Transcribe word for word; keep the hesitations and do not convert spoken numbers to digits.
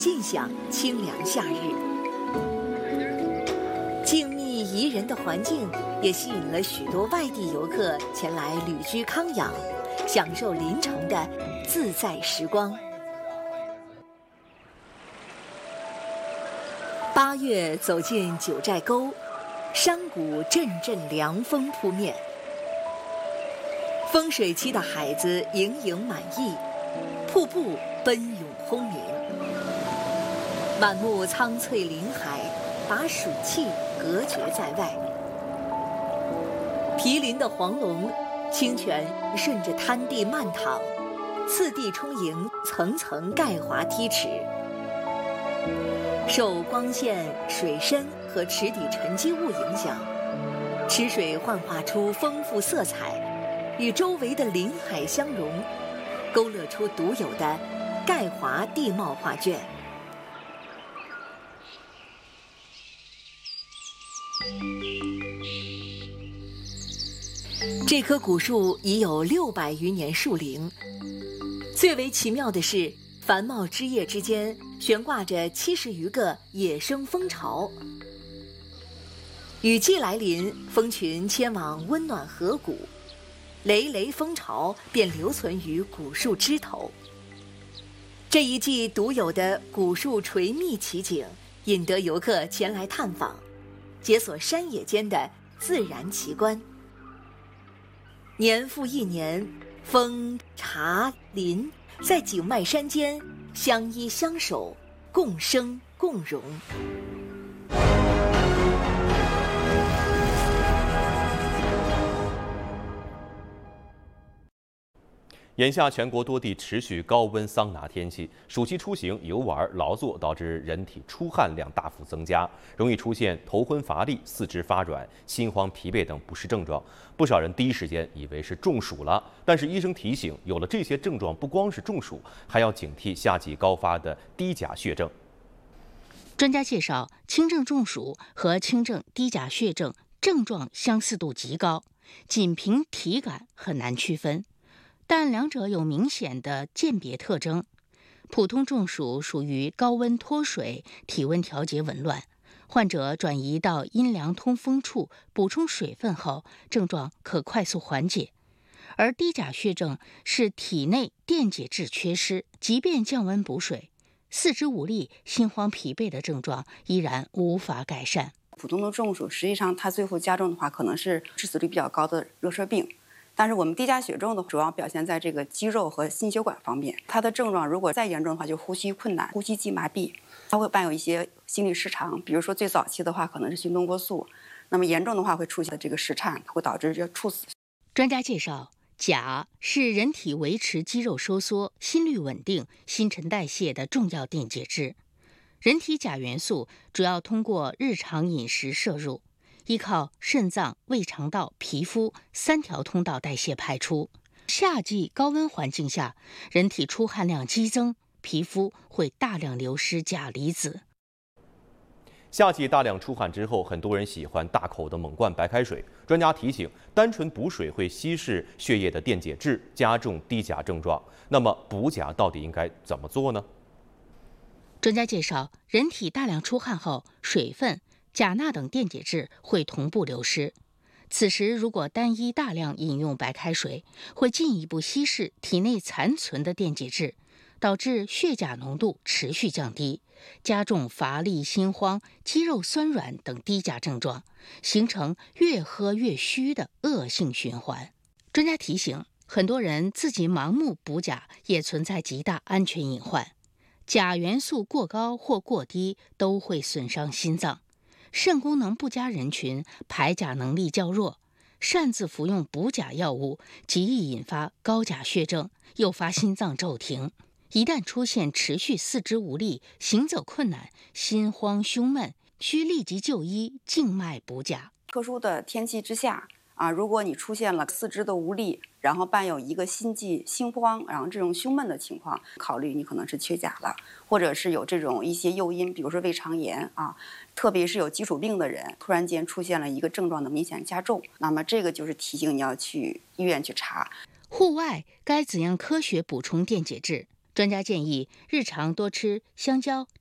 尽享清凉夏日。静谧宜人的环境也吸引了许多外地游客前来旅居康养，享受临城的自在时光。八月走进九寨沟，山谷阵阵凉风扑面，丰水期的海子盈盈满溢，瀑布奔涌轰鸣，满目苍翠林海把暑气隔绝在外。毗邻的黄龙，清泉顺着滩地漫淌，次第充盈层层钙华梯池。受光线、水深和池底沉积物影响，池水幻化出丰富色彩，与周围的林海相融，勾勒出独有的钙华地貌画卷。这棵古树已有六百余年树龄，最为奇妙的是，繁茂枝叶之间悬挂着七十余个野生蜂巢。雨季来临，蜂群迁往温暖河谷，累累蜂巢便留存于古树枝头。这一季独有的古树垂密奇景，引得游客前来探访，解锁山野间的自然奇观。年复一年，蜂、茶、林在景迈山间相依相守，共生共荣。 眼下全国多地持续高温桑拿天气，暑期出行、游玩、劳作导致人体出汗量大幅增加，容易出现头昏乏力、四肢发软、心慌疲惫等不适症状。不少人第一时间以为是中暑了，但是医生提醒，有了这些症状，不光是中暑，还要警惕夏季高发的低钾血症。 专家介绍，轻症中暑和轻症低钾血症症状相似度极高，仅凭体感很难区分。但两者有明显的鉴别特征。普通中暑属于高温脱水，体温调节紊乱，患者转移到阴凉通风处补充水分后，症状可快速缓解。而低钾血症是体内电解质缺失，即便降温补水，四肢无力、心慌疲惫的症状依然无法改善。 普通的中暑，实际上它最后加重的话，可能是致死率比较高的热射病。但是我们低钾血症的主要表现在这个肌肉和心血管方面，它的症状如果再严重的话，就呼吸困难、呼吸肌麻痹，它会伴有一些心律失常。比如说最早期的话，可能是心动过速，那么严重的话会出现这个室颤，会导致这猝死。 专家介绍，钾是人体维持肌肉收缩、心率稳定、新陈代谢的重要电解质。人体钾元素主要通过日常饮食摄入，依靠肾脏、胃肠道、皮肤三条通道代谢排出。夏季高温环境下，人体出汗量激增，皮肤会大量流失钾离子。 夏季大量出汗之后，很多人喜欢大口的猛灌白开水。专家提醒，单纯补水会稀释血液的电解质，加重低钾症状。那么补钾到底应该怎么做呢？ 专家介绍，人体大量出汗后，水分、钾钠等电解质会同步流失。此时如果单一大量饮用白开水，会进一步稀释体内残存的电解质，导致血钾浓度持续降低，加重乏力、心慌、肌肉酸软等低钾症状，形成越喝越虚的恶性循环。专家提醒，很多人自己盲目补钾也存在极大安全隐患。钾元素过高或过低都会损伤心脏，肾功能不佳人群排钾能力较弱，擅自服用补钾药物极易引发高钾血症，诱发心脏骤停。一旦出现持续四肢无力、行走困难、心慌胸闷，需立即就医静脉补钾。 特殊的天气之下啊，如果你出现了四肢的无力，然后伴有一个心悸、心慌，然后这种胸闷的情况，考虑你可能是缺钾了，或者是有这种一些诱因，比如说胃肠炎啊，特别是有基础病的人，突然间出现了一个症状的明显加重，那么这个就是提醒你要去医院去查。 户外该怎样科学补充电解质？ 专家建议日常多吃香蕉、